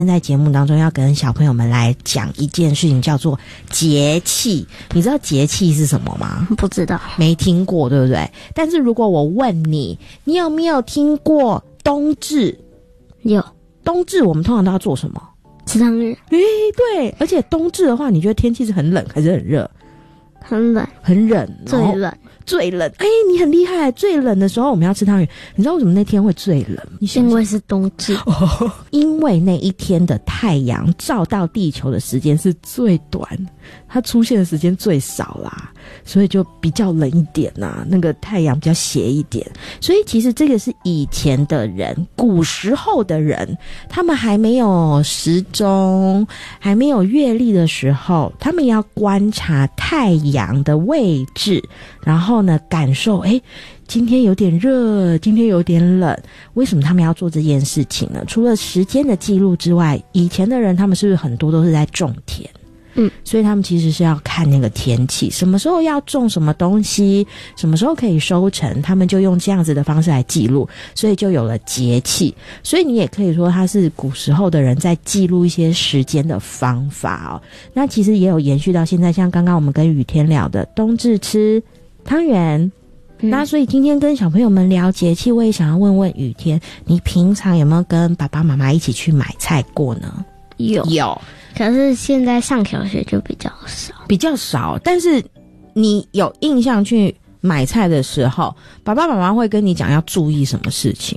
在节目当中要跟小朋友们来讲一件事情，叫做节气。你知道节气是什么吗？ 不知道， 没听过，对不对？但是如果我问你，你有没有听过冬至？ 有。 冬至我们通常都要做什么？ 吃汤圆。 对，而且冬至的话，你觉得天气是很冷还是很热？ 很冷。 很冷。最冷。你很厉害，最冷的时候我们要吃汤圆。你知道为什么那天会最冷？ 因为是冬至。 因为那一天的太阳照到地球的时间是最短，它出现的时间最少啦，所以就比较冷一点啊，那个太阳比较斜一点。所以其实这个是以前的人，古时候的人，他们还没有时钟，还没有月历的时候，他们要观察太阳的位置，然后呢感受今天有点热，今天有点冷。为什么他们要做这件事情呢？除了时间的记录之外，以前的人他们是不是很多都是在种田？所以他们其实是要看那个天气，什么时候要种什么东西，什么时候可以收成，他们就用这样子的方式来记录，所以就有了节气。所以你也可以说它是古时候的人在记录一些时间的方法哦。那其实也有延续到现在，像刚刚我们跟雨天聊的冬至吃汤圆。那所以今天跟小朋友们聊节气，我也想要问问雨天，你平常有没有跟爸爸妈妈一起去买菜过呢？有， 可是现在上小学就比较少。但是你有印象去买菜的时候，爸爸妈妈会跟你讲要注意什么事情？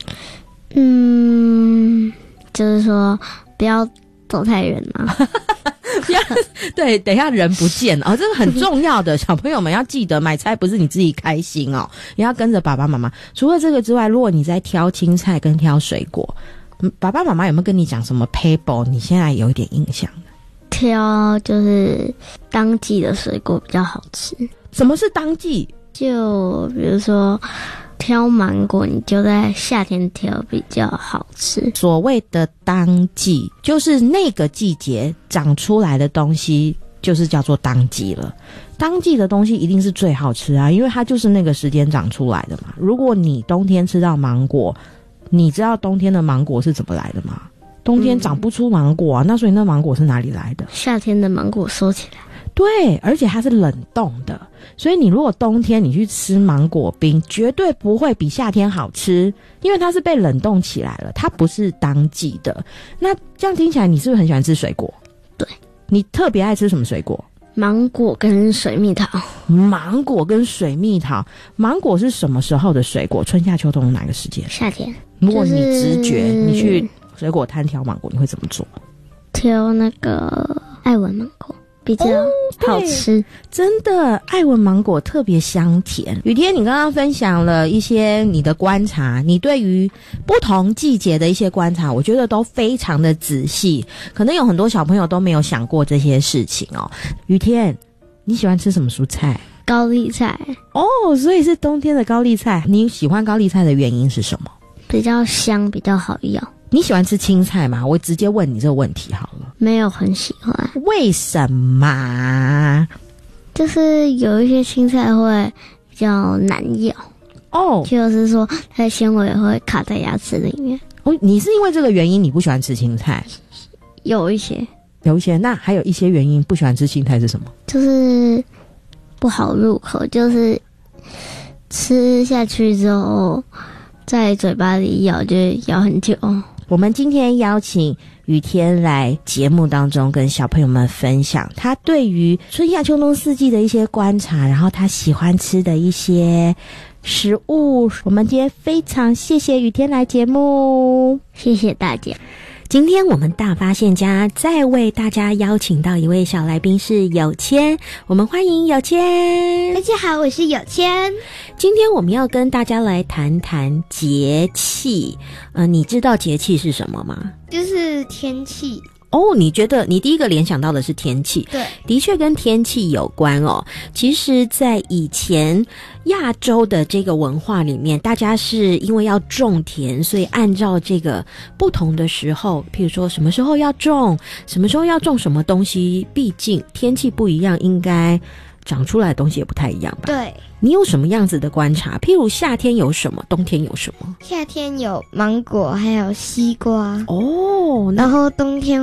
就是说不要走太远嘛。 对，等一下人不见哦，这个很重要的。小朋友们要记得，买菜不是你自己开心哦，也要跟着爸爸妈妈。除了这个之外，如果你在挑青菜跟挑水果，爸爸妈妈有没有跟你讲什么 paper 你现在有一点印象的？ 挑就是当季的水果比较好吃。 什么是当季？ 就比如说挑芒果，你就在夏天挑比较好吃。 所谓的当季，就是那个季节长出来的东西，就是叫做当季了。当季的东西一定是最好吃啊，因为它就是那个时间长出来的嘛。如果你冬天吃到芒果，你知道冬天的芒果是怎么来的吗？冬天长不出芒果啊，那所以那芒果是哪里来的？ 夏天的芒果收起来。 对，而且它是冷冻的，所以你如果冬天你去吃芒果冰，绝对不会比夏天好吃，因为它是被冷冻起来了，它不是当季的。那这样听起来，你是不是很喜欢吃水果？ 对。 你特别爱吃什么水果？ 芒果跟水蜜桃。 芒果跟水蜜桃。芒果是什么时候的水果？春夏秋冬哪个时间？ 夏天。 如果你直觉，你去水果摊挑芒果，你会怎么做？ 挑那个爱文芒果。比较好吃。 真的，爱文芒果特别香甜。雨天，你刚刚分享了一些你的观察，你对于不同季节的一些观察，我觉得都非常的仔细，可能有很多小朋友都没有想过这些事情哦。雨天，你喜欢吃什么蔬菜？ 高丽菜。 哦，所以是冬天的高丽菜。你喜欢高丽菜的原因是什么？ 比较香，比较好咬。 你喜欢吃青菜吗？我直接问你这个问题好了。 没有很喜欢。 为什么？ 就是有一些青菜会比较难咬。就是说它的纤维会卡在牙齿里面。 你是因为这个原因你不喜欢吃青菜？ 有一些。 那还有一些原因不喜欢吃青菜是什么？ 就是不好入口，就是吃下去之后在嘴巴里咬就咬很久。 我们今天邀请雨天来节目当中跟小朋友们分享他对于春夏秋冬四季的一些观察，然后他喜欢吃的一些食物。我们今天非常谢谢雨天来节目， 谢谢大家。 今天我们大发现家再为大家邀请到一位小来宾是有谦，我们欢迎有谦。 大家好，我是有谦。 今天我们要跟大家来谈谈节气。你知道节气是什么吗？ 就是天气。 你觉得你第一个联想到的是天气？ 对， 的确跟天气有关哦。其实在以前亚洲的这个文化里面，大家是因为要种田，所以按照这个不同的时候，譬如说什么时候要种，什么时候要种什么东西，毕竟天气不一样，应该长出来的东西也不太一样吧？ 对。 你有什么样子的观察？譬如夏天有什么，冬天有什么？ 夏天有芒果，还有西瓜。 哦， 然后冬天